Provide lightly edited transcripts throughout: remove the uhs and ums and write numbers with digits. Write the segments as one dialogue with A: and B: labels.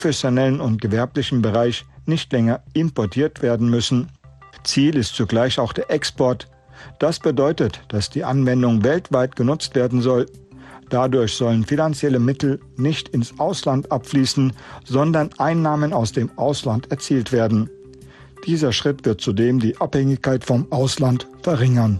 A: professionellen und gewerblichen Bereich nicht länger importiert werden müssen. Ziel ist zugleich auch der Export. Das bedeutet, dass die Anwendung weltweit genutzt werden soll. Dadurch sollen finanzielle Mittel nicht ins Ausland abfließen, sondern Einnahmen aus dem Ausland erzielt werden. Dieser Schritt wird zudem die Abhängigkeit vom Ausland verringern.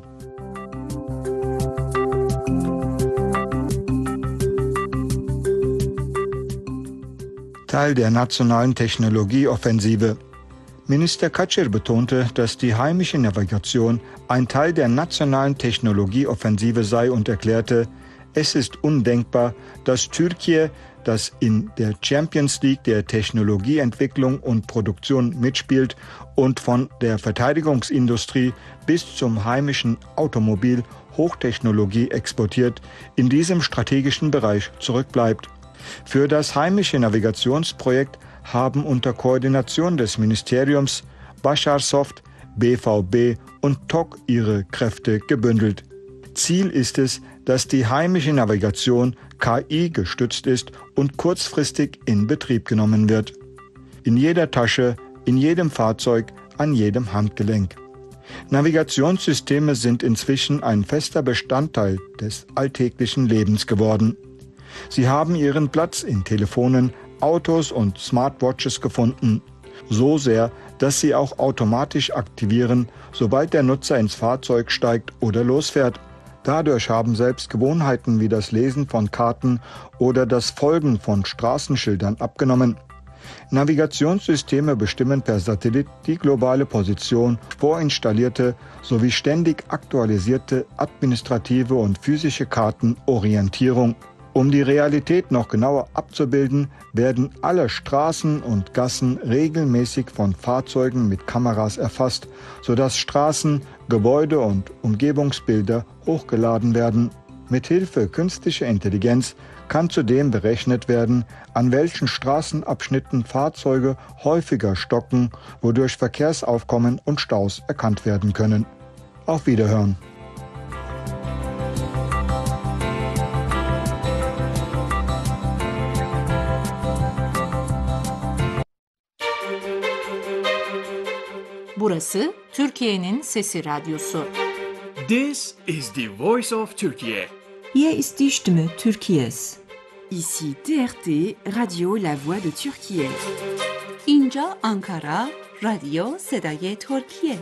A: Teil der nationalen Technologieoffensive. Minister Kaçır betonte, dass die heimische Navigation ein Teil der nationalen Technologieoffensive sei und erklärte, es ist undenkbar, dass Türkei, das in der Champions League der Technologieentwicklung und Produktion mitspielt und von der Verteidigungsindustrie bis zum heimischen Automobil Hochtechnologie exportiert, in diesem strategischen Bereich zurückbleibt. Für das heimische Navigationsprojekt haben unter Koordination des Ministeriums Başarsoft, BVB und TOG ihre Kräfte gebündelt. Ziel ist es, dass die heimische Navigation KI gestützt ist und kurzfristig in Betrieb genommen wird. In jeder Tasche, in jedem Fahrzeug, an jedem Handgelenk. Navigationssysteme sind inzwischen ein fester Bestandteil des alltäglichen Lebens geworden. Sie haben ihren Platz in Telefonen, Autos und Smartwatches gefunden. So sehr, dass sie auch automatisch aktivieren, sobald der Nutzer ins Fahrzeug steigt oder losfährt. Dadurch haben selbst Gewohnheiten wie das Lesen von Karten oder das Folgen von Straßenschildern abgenommen. Navigationssysteme bestimmen per Satellit die globale Position, vorinstallierte sowie ständig aktualisierte administrative und physische Kartenorientierung. Um die Realität noch genauer abzubilden, werden alle Straßen und Gassen regelmäßig von Fahrzeugen mit Kameras erfasst, sodass Straßen, Gebäude und Umgebungsbilder hochgeladen werden. Mithilfe künstlicher Intelligenz kann zudem berechnet werden, an welchen Straßenabschnitten Fahrzeuge häufiger stocken, wodurch Verkehrsaufkommen und Staus erkannt werden können. Auf Wiederhören!
B: Burası Türkiye'nin Sesi Radyosu.
C: This is the voice of Turkey.
D: Hier ist die Stimme Türkiye's.
E: Ici TRT, Radio La Voix de Türkiye.
B: اینجا آنکارا، رادیو صدای ترکیه.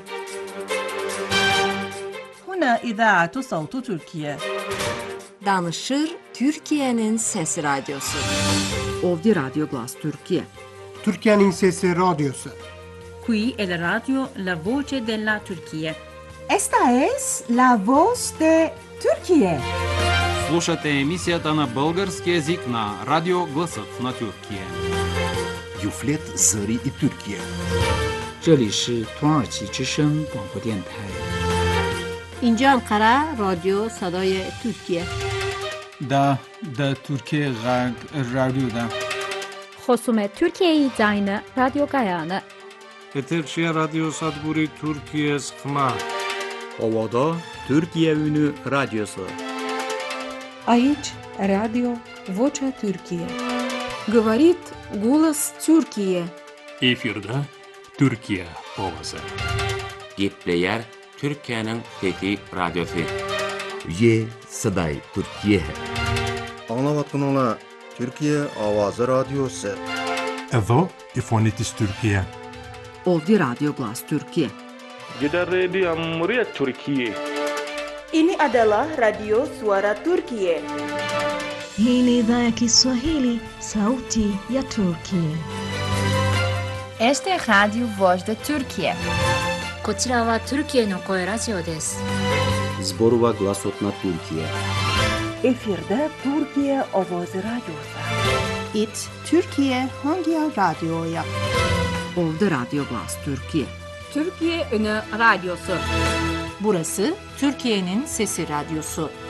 D: هنا إذاعة صوت تركيا.
B: Danışır Türkiye'nin Sesi Radyosu.
E: Ovdje Radio Glas Türkiye.
F: Türkiye'nin Sesi Radyosu.
G: Qui è la radio La Voce della Turchia.
D: Esta es la voz de Türkiye.
H: Слушате емисията на български език на Радио Гласът на Türkiye.
I: Юфлет Зари и Türkiye.
J: 这里是土耳其之声广播电台。
B: اینجا آنکارا، رادیو صدای ترکیه.
K: دا ترکیه غرب رادیو دا.
L: خصوم ترکیه زاین رادیو گایانه.
M: Eterşehir Radyo Sadburi Türkiye Sıkma.
N: Ovada Türkiye Ünü Radyosu.
O: Aici Radio Vocea Türkiye.
E: Говорит голос Türkiye.
P: Efirde Türkiye ovası.
Q: Gepleyer Türkiye'nin Fethi Radyosu.
I: Ye Saday Türkiye.
R: Anlavatın Türkiye Avazı Radyosu.
S: Evo İfonitis Türkiye.
E: Ovdje Radio Glas Türkiye.
T: Gidan Rediyon Muryar Türkiye.
D: Ini adalah Radio Suara Turkiye.
K: Hii ni idhaa ya Kiswahili, Sauti ya Turkiye.
O: Este es Radio Voz de Turkiye.
L: こちらはトルキエの声ラジオです。
N: Zborova Glasot na Türkiye.
D: Efirde Türkiye Ovoz Radyosu.
G: It Türkiye Hangi Radyo'ya.
E: Ovdje Radio Glas Türkiye.
B: Türkiye Ünü Radyosu. Burası Türkiye'nin Sesi Radyosu.